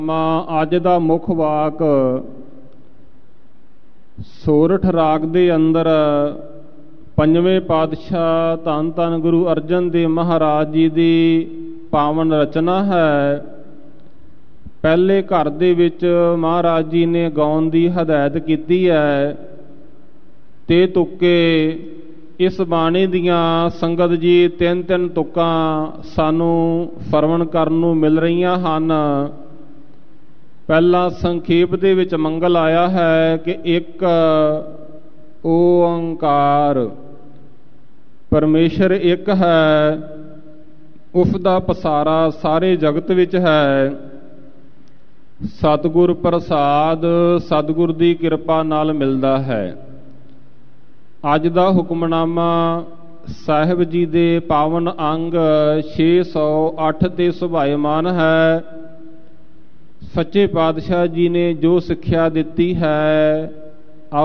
ਅੱਜ ਦਾ ਮੁੱਖ ਵਾਕ ਸੋਰਠ ਰਾਗ ਦੇ ਅੰਦਰ ਪੰਜਵੇਂ ਪਾਤਸ਼ਾਹ ਧੰਨ ਧੰਨ ਗੁਰੂ ਅਰਜਨ ਦੇਵ ਮਹਾਰਾਜ ਜੀ ਦੀ ਪਾਵਨ ਰਚਨਾ ਹੈ। ਪਹਿਲੇ ਘਰ ਦੇ ਵਿੱਚ ਮਹਾਰਾਜ ਜੀ ਨੇ ਗਾਉਣ ਦੀ ਹਦਾਇਤ ਕੀਤੀ ਹੈ ਤੇ ਤੁੱਕੇ ਇਸ ਬਾਣੀ ਦੀਆਂ ਸੰਗਤ ਜੀ ਤਿੰਨ ਤਿੰਨ ਤੁਕਾਂ ਸਾਨੂੰ ਫਰਵਣ ਕਰਨ ਨੂੰ ਮਿਲ ਰਹੀਆਂ ਹਨ। ਪਹਿਲਾਂ ਸੰਖੇਪ ਦੇ ਵਿੱਚ ਮੰਗਲ ਆਇਆ ਹੈ ਕਿ ਇੱਕ ਓੰਕਾਰ ਪਰਮੇਸ਼ਰ ਇੱਕ ਹੈ, ਉਸ ਦਾ ਪਸਾਰਾ ਸਾਰੇ ਜਗਤ ਵਿੱਚ ਹੈ। ਸਤਿਗੁਰ ਪ੍ਰਸਾਦ ਸਤਿਗੁਰ ਦੀ ਕਿਰਪਾ ਨਾਲ ਮਿਲਦਾ ਹੈ। ਅੱਜ ਦਾ ਹੁਕਮਨਾਮਾ ਸਾਹਿਬ ਜੀ ਦੇ ਪਾਵਨ ਅੰਗ 608 ਤੇ ਸੁਭਾਇਮਾਨ ਹੈ। ਸੱਚੇ ਪਾਤਸ਼ਾਹ ਜੀ ਨੇ ਜੋ ਸਿੱਖਿਆ ਦਿੱਤੀ ਹੈ